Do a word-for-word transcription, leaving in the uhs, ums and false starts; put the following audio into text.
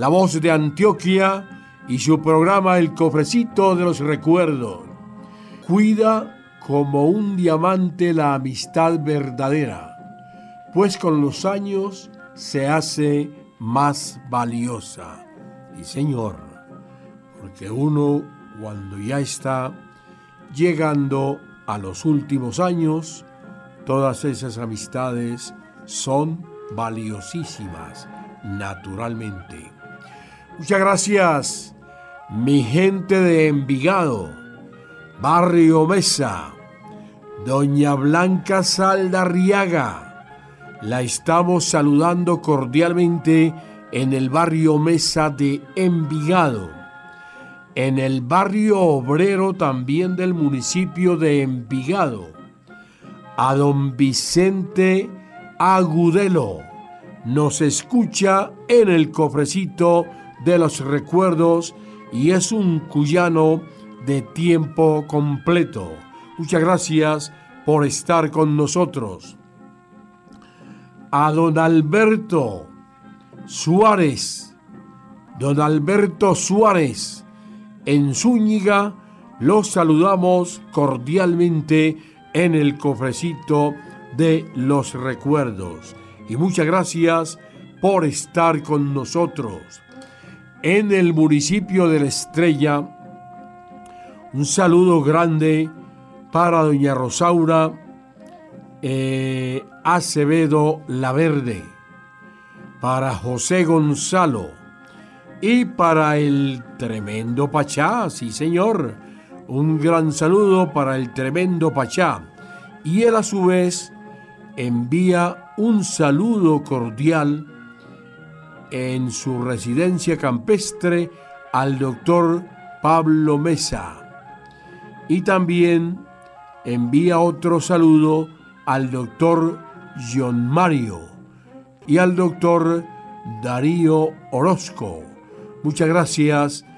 La Voz de Antioquia y su programa El Cofrecito de los Recuerdos. Cuida como un diamante la amistad verdadera, pues con los años se hace más valiosa. Y señor, porque uno cuando ya está llegando a los últimos años, todas esas amistades son valiosísimas, naturalmente. Muchas gracias, mi gente de Envigado, Barrio Mesa, doña Blanca Saldarriaga. La estamos saludando cordialmente en el Barrio Mesa de Envigado, en el Barrio Obrero también del municipio de Envigado, a don Vicente Agudelo. Nos escucha en el Cofrecito de los Recuerdos y es un cuyano de tiempo completo. Muchas gracias por estar con nosotros. A don Alberto Suárez, don Alberto Suárez, en Zúñiga, los saludamos cordialmente en el Cofrecito de los Recuerdos. Y muchas gracias por estar con nosotros. En el municipio de La Estrella, un saludo grande para doña Rosaura eh, Acevedo Laverde, para José Gonzalo y para el Tremendo Pachá, sí señor, un gran saludo para el Tremendo Pachá. Y él a su vez envía un saludo cordial en su residencia campestre al doctor Pablo Mesa. Y también envía otro saludo al doctor John Mario y al doctor Darío Orozco. Muchas gracias